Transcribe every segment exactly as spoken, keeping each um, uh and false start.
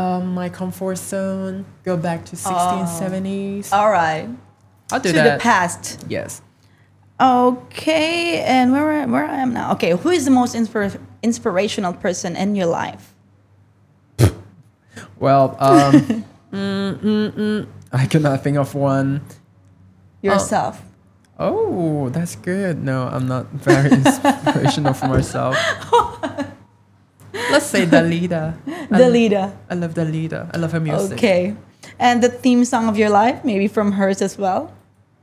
um, my comfort zone. Go back to sixteen seventies. All right. I'll do to that. the past. Yes. Okay, and where where I am now? Okay, who is the most inspir- inspirational person in your life? Well, um, mm, mm, mm, I cannot think of one. Yourself. Oh, that's good. No, I'm not very inspirational for myself. Let's say Dalida. The leader. I love Dalida. I love her music. Okay, and the theme song of your life, maybe from hers as well.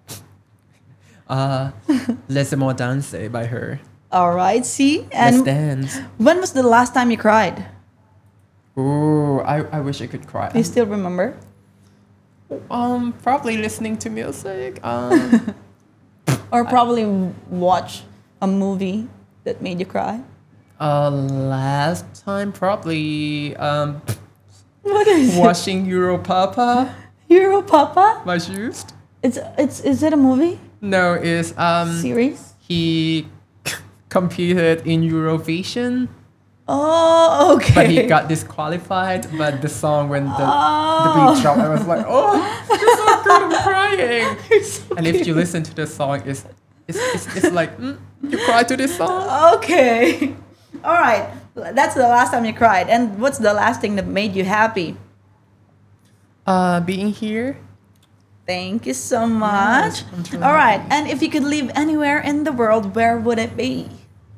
Uh, Laissez-moi danser by her. All right, see, Let's and dance. when was the last time you cried? Ooh, I, I wish I could cry. Do you still remember? Um, probably listening to music. Um, Or probably watch a movie that made you cry? uh, last time probably um What is it? watching Europapa Euro Papa? by Just. It's it's is it a movie No, is um series? he competed in Eurovision, Oh, okay. but he got disqualified. But the song when the the Oh. beat dropped, I was like, oh, you're so good, I'm crying. So And if you listen to the song, it's it's it's, it's like mm, you cry to this song. Okay. All right. That's the last time you cried. And what's the last thing that made you happy? Uh, being here. Thank you so much. I'm truly All right. happy. And if you could live anywhere in the world, where would it be?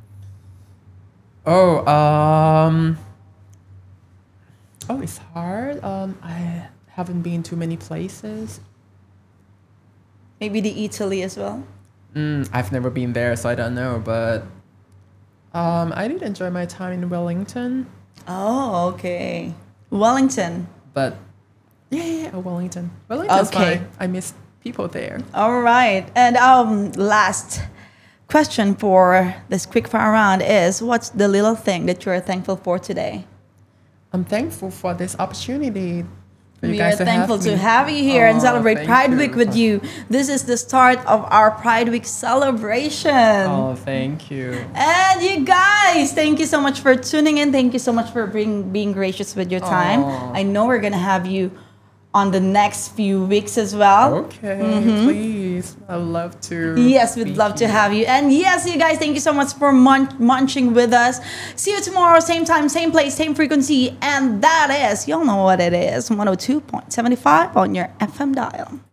Oh, um, oh, it's hard. Um, I haven't been to many places. Maybe the Italy as well. Mm, I've never been there, so I don't know. But um, I did enjoy my time in Wellington. Oh, okay. Wellington. But yeah, yeah, yeah, oh, Wellington. Wellington's Okay. fine. I miss people there. All right. And um, last question for this quick fire round is, what's the little thing that you're thankful for today? I'm thankful for this opportunity. For you We guys are to thankful have to me. have you here and Oh, celebrate thank Pride you. Week with you. This is the start of our Pride Week celebration. Oh, thank you. And you guys, thank you so much for tuning in. Thank you so much for being, being gracious with your time. Aw. I know we're going to have you on the next few weeks as well. Okay, please. I'd love to. Yes, we'd be love to here. have you. And yes, you guys, thank you so much for mun- munching with us. See you tomorrow, same time, same place, same frequency. And that is, y'all know what it is, one oh two point seven five on your F M dial.